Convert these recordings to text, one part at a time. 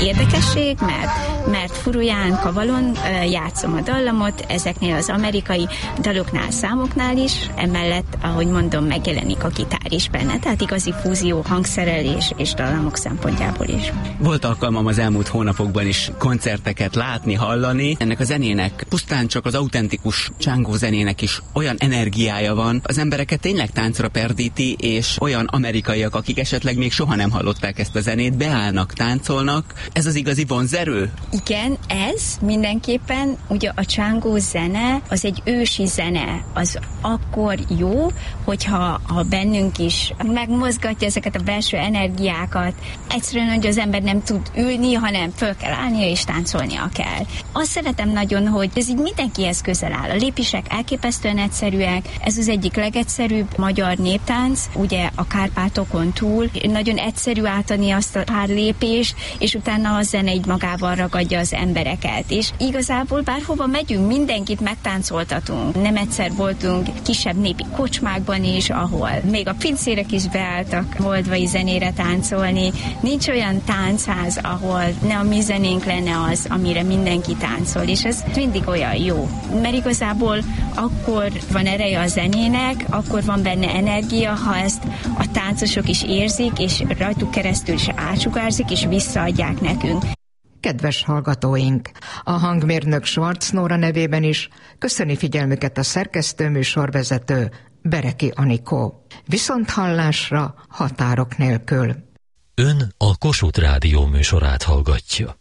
érdekesség, mert furuján, kavalon játszom a dallamot, ezeknél az amerikai daloknál, számoknál is, emellett, ahogy mondom, megjelenik a gitár is benne, tehát igazi fúzió hangszerelés és dallamok szempontjából is. Volt alkalmam az elmúlt hónapokban is koncerteket látni, hallani. Ennek a zenének, pusztán csak az autentikus csángó zenének is olyan energiája van, az embereket tényleg táncra perdíti, és olyan amerikaiak, akik esetleg még soha nem hallották ezt a zenét, beállnak, táncolnak. Ez az igazi vonzerő? Igen, ez mindenképpen, ugye a csángó zene, az egy ősi zene, az akkor jó, hogyha bennünk is megmozgatja ezeket a belső energiákat. Egyszerűen, hogy az ember nem tud ülni, hanem föl kell állnia és táncolnia kell. Azt szeretem nagyon, hogy ez így mindenkihez közel áll. A lépések elképesztően egyszerűek, ez az egyik legegyszerűbb magyar néptánc, ugye a Kárpátokon túl. Nagyon egyszerű átadni azt a pár lépést, és utána a zene így magával ragadja az embereket. És igazából bárhova megyünk, mindenkit megtáncoltatunk. Nem egyszer voltunk kisebb népi kocsmákban is, ahol még a pincérek is beálltak moldvai zenére táncolni. Nincs olyan táncház, ahol ne a mi zenénk lenne az, amire mindenki táncol, és ez mindig olyan jó. Mert igazából akkor van ereje a zenének, akkor van benne energia, ha ezt a táncosok is érzik, és rajtuk keresztül is átsugárzik, és visszaadják nekünk. Kedves hallgatóink! A hangmérnök Schwarz Nóra nevében is köszöni figyelmüket a szerkesztő műsorvezető Bereki Anikó. Viszonthallásra határok nélkül. Ön a Kossuth Rádió műsorát hallgatja.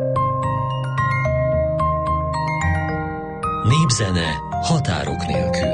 Népzene határok nélkül.